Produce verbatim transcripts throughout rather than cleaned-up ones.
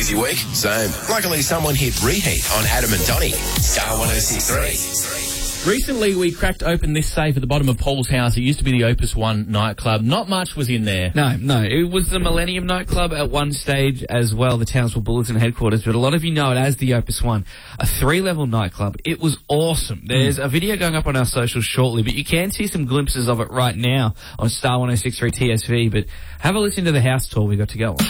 Busy week? Same. Luckily, someone hit reheat on Adam and Donny. Star one oh six three. Recently, we cracked open this safe at the bottom of Paul's house. It used to be the Opus One nightclub. Not much was in there. No, no. It was the Millennium nightclub at one stage as well, the Townsville Bulletin headquarters, but a lot of you know it as the Opus One, a three-level nightclub. It was awesome. There's mm. a video going up on our socials shortly, but you can see some glimpses of it right now on Star one oh six three T S V, but have a listen to the house tour we got to go on.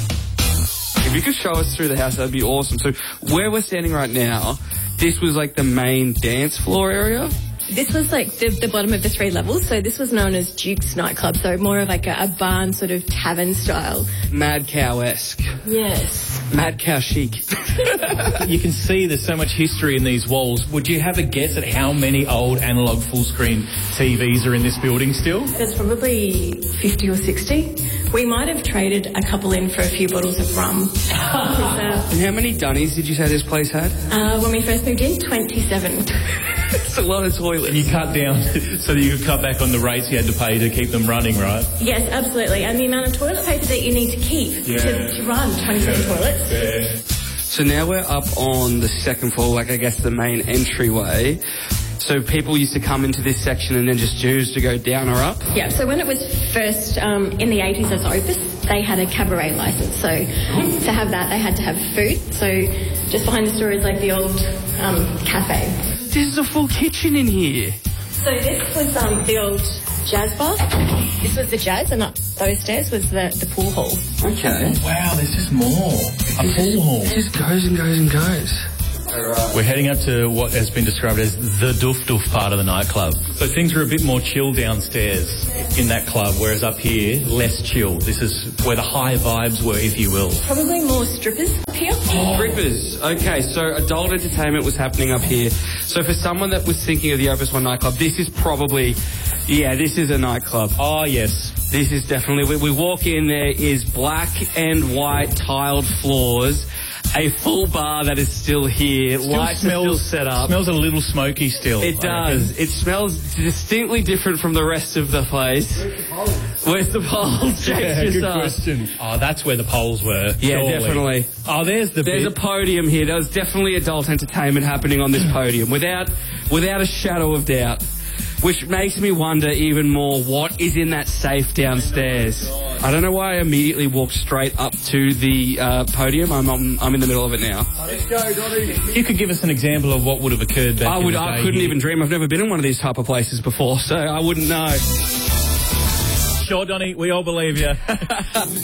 If you could show us through the house, that'd be awesome. So where we're standing right now, this was like the main dance floor area? This was like the, the bottom of the three levels, so this was known as Duke's nightclub, so more of like a, a barn sort of tavern style. Mad Cow-esque. Yes. Mad Cow chic. You can see there's so much history in these walls. Would you have a guess at how many old analogue full-screen T Vs are in this building still? There's probably fifty or sixty. We might have traded a couple in for a few bottles of rum. uh, and how many dunnies did you say this place had? Uh, when we first moved in, twenty-seven. That's a lot of toilets. And you cut down so that you could cut back on the rates you had to pay to keep them running, right? Yes, absolutely. And the amount of toilet paper that you need to keep yeah. to, to run twenty-seven yeah. toilets. Yeah. So now we're up on the second floor, like I guess the main entryway. So people used to come into this section and then just choose to go down or up? Yeah, so when it was first um, in the eighties as Opus, they had a cabaret licence. So to have that, they had to have food. So just behind the store is like the old um, cafe. This is a full kitchen in here. So this was um, the old jazz bar. This was the jazz, and up those stairs was the, the pool hall. Okay. Oh, wow, there's just more. A pool hall. It just goes and goes and goes. We're heading up to what has been described as the doof doof part of the nightclub. So things are a bit more chill downstairs in that club, whereas up here, less chill. This is where the high vibes were, if you will. Probably more strippers up here. Oh. Strippers. Okay, so adult entertainment was happening up here. So for someone that was thinking of the Opus One nightclub, this is probably, yeah, this is a nightclub. Oh, yes. This is definitely, we, we walk in, there is black and white tiled floors. A full bar that is still here. Still Lights smells, are still set up. Smells a little smoky still. It does. It smells distinctly different from the rest of the place. Where's the poles? Yeah, good question. Oh, that's where the poles were. Yeah, surely. Definitely. Oh, there's the There's bit. a podium here. There was definitely adult entertainment happening on this podium, without, without a shadow of doubt. Which makes me wonder even more what is in that safe downstairs. I don't know why I immediately walked straight up to the uh, podium. I'm, I'm I'm in the middle of it now. Let's go, Donny. You could give us an example of what would have occurred back I in would. the I day couldn't here. even dream. I've never been in one of these type of places before, so I wouldn't know. Sure, Donny, we all believe you.